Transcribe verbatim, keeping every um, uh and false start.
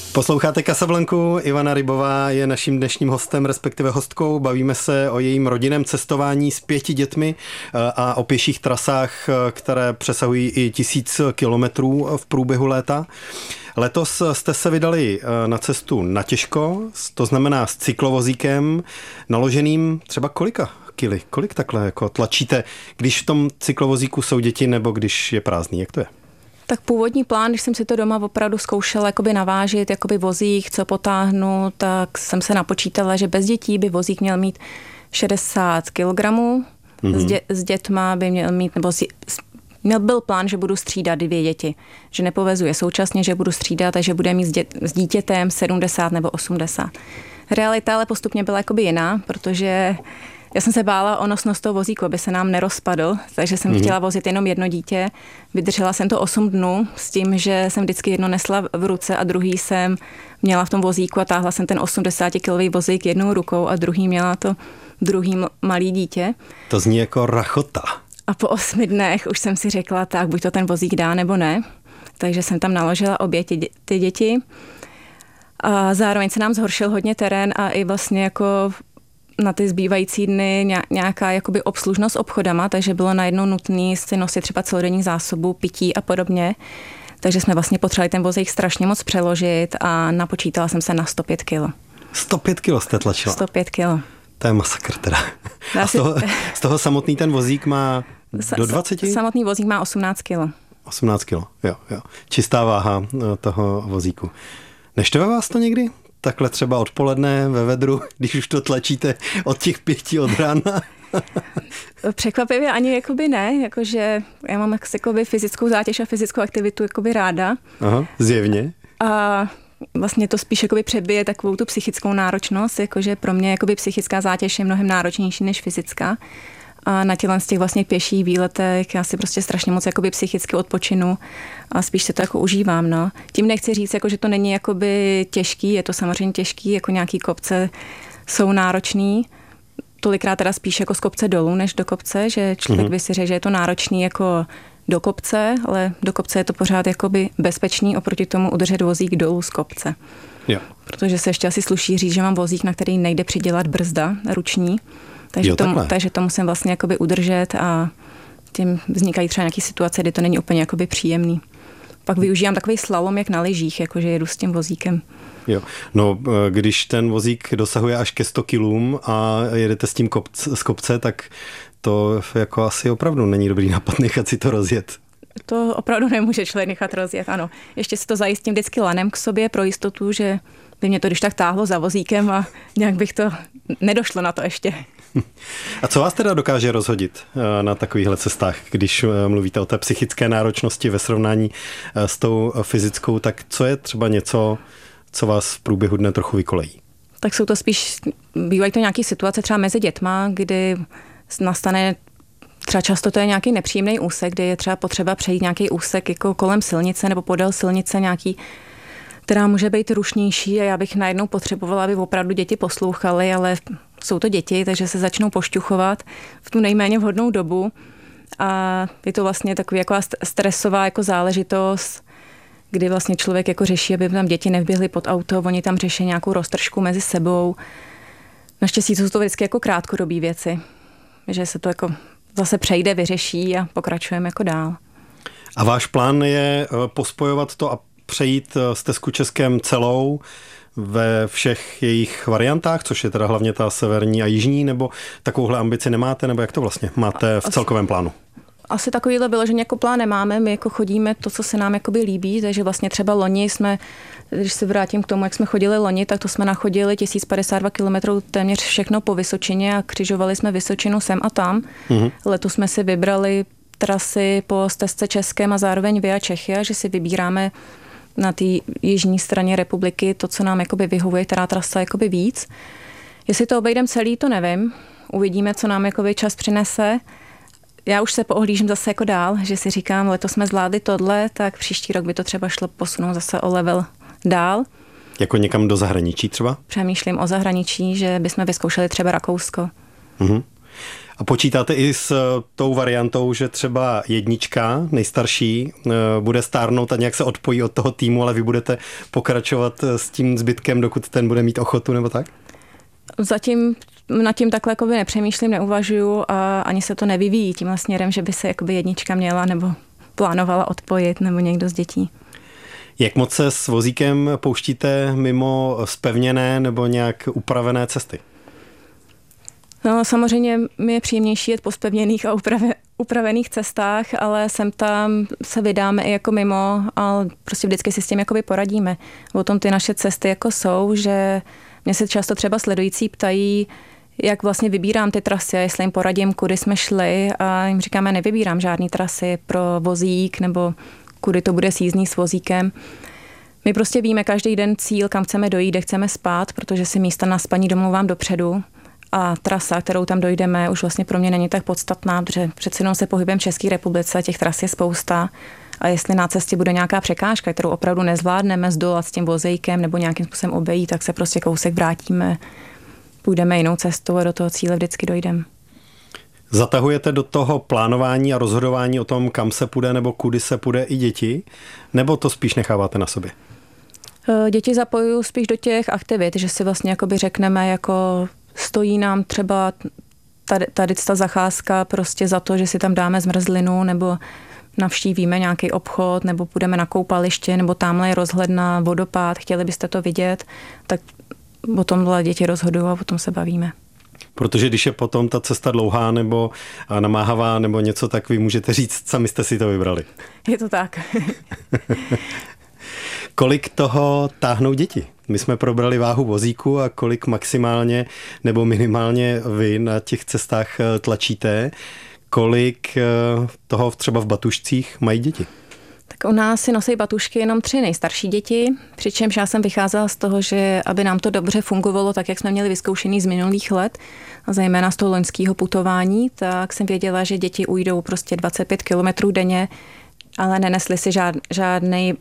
Posloucháte Casablanku, Ivana Rybová je naším dnešním hostem, respektive hostkou. Bavíme se o jejím rodinném cestování s pěti dětmi a o pěších trasách, které přesahují i tisíc kilometrů v průběhu léta. Letos jste se vydali na cestu na těžko, to znamená s cyklovozíkem, naloženým třeba kolika kily? Kolik takhle jako tlačíte, když v tom cyklovozíku jsou děti nebo když je prázdný? Jak to je? Tak původní plán, když jsem si to doma opravdu zkoušela jakoby navážit, jakoby vozík, co potáhnu, tak jsem se napočítala, že bez dětí by vozík měl mít šedesát kilogramů, mm-hmm. s, dě, s dětma by měl mít, nebo si, měl byl plán, že budu střídat dvě děti, že nepovezuje současně, že budu střídat a že bude mít s, dě, s dítětem sedmdesát nebo osmdesát. Realita ale postupně byla jakoby jiná, protože já jsem se bála o nosnost toho vozíku, aby se nám nerozpadl, takže jsem mm. chtěla vozit jenom jedno dítě. Vydržela jsem to osm dnů s tím, že jsem vždycky jedno nesla v ruce a druhý jsem měla v tom vozíku a táhla jsem ten osmdesátikilový vozík jednou rukou a druhý měla to druhý malý dítě. To zní jako rachota. A po osmi dnech už jsem si řekla, tak buď to ten vozík dá nebo ne. Takže jsem tam naložila obě ty, ty děti. A zároveň se nám zhoršil hodně terén a i vlastně jako na ty zbývající dny nějaká jakoby obslužnost obchodama, takže bylo najednou nutné si nosit třeba celodenní zásobu, pití a podobně. Takže jsme vlastně potřebovali ten vozík strašně moc přeložit a napočítala jsem se na sto pět kilo. sto pět kilo jste tlačila? sto pět kilo. To je masakr teda. A z toho, z toho samotný ten vozík má do dvacet? Samotný vozík má osmnáct kilo. osmnáct kilo, jo, jo. Čistá váha toho vozíku. Neštve vás to někdy? Takhle třeba odpoledne ve vedru, když už to tlačíte od těch pěti od rána? Překvapivě ani jakoby ne, jakože já mám jakoby fyzickou zátěž a fyzickou aktivitu jakoby ráda. Aha, zjevně. A vlastně to spíš jakoby přebije takovou tu psychickou náročnost, jakože pro mě jakoby psychická zátěž je mnohem náročnější než fyzická. A na těle z těch vlastně pěších výletech já si prostě strašně moc jakoby psychicky odpočinu a spíš se to jako užívám, no. Tím nechci říct, jako, že to není jakoby těžký, je to samozřejmě těžký, jako nějaký kopce jsou náročný, tolikrát teda spíš jako z kopce dolů, než do kopce, že člověk mm-hmm. by si řekl, že je to náročný jako do kopce, ale do kopce je to pořád jakoby bezpečný oproti tomu udržet vozík dolů z kopce. Jo. Protože se ještě asi sluší říct, že mám vozík, na který nejde přidělat brzda ruční. Takže, jo, to, takže to musím vlastně jakoby udržet a tím vznikají třeba nějaké situace, kdy to není úplně jakoby příjemný. Pak využívám takový slalom, jak na lyžích, jakože jedu s tím vozíkem. Jo, no když ten vozík dosahuje až ke sto kilům a jedete s tím kopce, z kopce, tak to jako asi opravdu není dobrý nápad nechat si to rozjet. To opravdu nemůže člověk nechat rozjet, ano. Ještě si to zajistím vždycky lanem k sobě pro jistotu, že by mě to když tak táhlo za vozíkem a nějak bych to nedošlo na to ještě. A co vás teda dokáže rozhodit na takovýchhle cestách, když mluvíte o té psychické náročnosti ve srovnání s tou fyzickou, tak co je třeba něco, co vás v průběhu dne trochu vykolejí? Tak jsou to spíš, bývají to nějaké situace třeba mezi dětma, kdy nastane třeba často to je nějaký nepříjemný úsek, kdy je třeba potřeba přejít nějaký úsek jako kolem silnice nebo podél silnice nějaký, která může být rušnější a já bych najednou potřebovala, aby opravdu děti poslouchaly, ale jsou to děti, takže se začnou pošťuchovat v tu nejméně vhodnou dobu a je to vlastně takový jako stresová jako záležitost, kdy vlastně člověk jako řeší, aby tam děti nevběhly pod auto, oni tam řeší nějakou roztržku mezi sebou. Naštěstí jsou to vždycky jako krátkodobý věci, že se to jako zase přejde, vyřeší a pokračujeme jako dál. A váš plán je pospojovat to a přejít stezku Českem celou ve všech jejich variantách, což je teda hlavně ta severní a jižní, nebo takovouhle ambici nemáte, nebo jak to vlastně máte v celkovém plánu? Asi takovýhle vyloženě jako plán nemáme, my jako chodíme to, co se nám jakoby líbí, takže vlastně třeba loni jsme, když se vrátím k tomu, jak jsme chodili loni, tak to jsme nachodili tisíc padesát dva kilometrů téměř všechno po Vysočině a křižovali jsme Vysočinu sem a tam. Mm-hmm. Letos jsme si vybrali trasy po stezce Českém a zároveň Via Czechia, že si vybíráme na té jižní straně republiky to, co nám jakoby vyhovuje, která trasa jakoby víc. Jestli to obejdem celý, to nevím. Uvidíme, co nám jakoby čas přinese. Já už se poohlížím zase jako dál, že si říkám, letos jsme zvládli tohle, tak příští rok by to třeba šlo posunout zase o level dál. Jako někam do zahraničí třeba? Přemýšlím o zahraničí, že bychom vyzkoušeli třeba Rakousko. Mhm. A počítáte i s tou variantou, že třeba jednička, nejstarší, bude stárnout a nějak se odpojí od toho týmu, ale vy budete pokračovat s tím zbytkem, dokud ten bude mít ochotu, nebo tak? Zatím nad tím takhle jakoby nepřemýšlím, neuvažuju a ani se to nevyvíjí tímhle směrem, že by se jakoby jednička měla nebo plánovala odpojit nebo někdo z dětí. Jak moc se s vozíkem pouštíte mimo zpevněné nebo nějak upravené cesty? No, samozřejmě mi je příjemnější jet po zpevněných a uprave, upravených cestách, ale sem tam se vydáme i jako mimo a prostě vždycky si s tím jakoby poradíme. O tom ty naše cesty jako jsou, že mě se často třeba sledující ptají, jak vlastně vybírám ty trasy, jestli jim poradím, kudy jsme šli a jim říkáme, nevybírám žádný trasy pro vozík nebo kudy to bude sjízdný s vozíkem. My prostě víme každý den cíl, kam chceme dojít, kde chceme spát, protože si místa na spaní domluvám dopředu. A trasa, kterou tam dojdeme, už vlastně pro mě není tak podstatná, protože přeci jenom se pohybem v České republice, těch tras je spousta. A jestli na cestě bude nějaká překážka, kterou opravdu nezvládneme zdolat s tím vozejkem nebo nějakým způsobem obejít, tak se prostě kousek vrátíme, půjdeme jinou cestou a do toho cíle vždycky dojdeme. Zatahujete do toho plánování a rozhodování o tom, kam se půjde nebo kudy se půjde i děti, nebo to spíš necháváte na sobě? Děti zapojuju spíš do těch aktivit, že si vlastně jakoby řekneme, jako stojí nám třeba tady, tady ta zacházka prostě za to, že si tam dáme zmrzlinu nebo navštívíme nějaký obchod nebo půjdeme na koupaliště nebo tamhle je rozhled na vodopád, chtěli byste to vidět, tak o tomhle děti rozhodují a o tom se bavíme. Protože když je potom ta cesta dlouhá nebo namáhavá nebo něco, tak vy můžete říct, sami jste si to vybrali. Je to tak. Kolik toho táhnou děti? My jsme probrali váhu vozíku a kolik maximálně nebo minimálně vy na těch cestách tlačíte. Kolik toho třeba v batušcích mají děti? Tak u nás si nosí batušky jenom tři nejstarší děti, přičemž já jsem vycházela z toho, že aby nám to dobře fungovalo, tak jak jsme měli vyzkoušený z minulých let, a zejména z toho loňského putování, tak jsem věděla, že děti ujdou prostě dvacet pět kilometrů denně, ale nenesli si žád, žádný